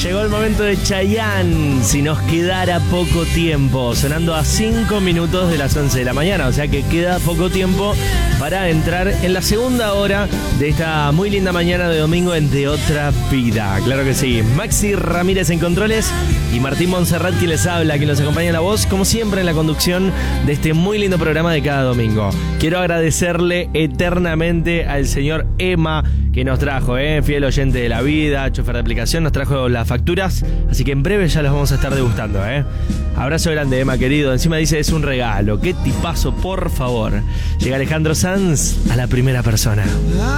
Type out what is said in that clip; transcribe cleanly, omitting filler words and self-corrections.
Llegó el momento de Chayanne, si nos quedara poco tiempo, sonando a 5 minutos de las 11 de la mañana, o sea que queda poco tiempo para entrar en la segunda hora de esta muy linda mañana de domingo en De Otra Vida. Claro que sí, Maxi Ramírez en controles y Martín Montserrat quien les habla, quien nos acompaña en la voz, como siempre en la conducción de este muy lindo programa de cada domingo. Quiero agradecerle eternamente al señor Emma que nos trajo, fiel oyente de la vida, chofer de aplicación, nos trajo las facturas, así que en breve ya las vamos a estar degustando. Abrazo grande, Emma, querido. Encima dice, es un regalo. Qué tipazo, por favor. Llega Alejandro Sanz a la primera persona.